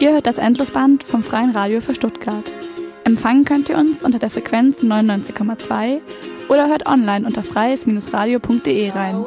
Ihr hört das Endlosband vom Freien Radio für Stuttgart. Empfangen könnt ihr uns unter der Frequenz 99,2 oder hört online unter freies-radio.de rein.